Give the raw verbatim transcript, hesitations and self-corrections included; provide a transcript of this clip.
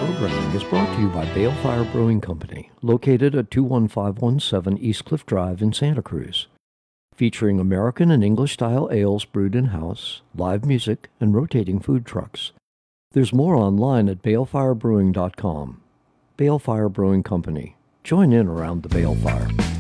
programming is brought to you by Balefire Brewing Company, located at two one five one seven East Cliff Drive in Santa Cruz. Featuring American and English-style ales brewed in-house, live music, and rotating food trucks. There's more online at balefire brewing dot com. Balefire Brewing Company. Join in around the balefire.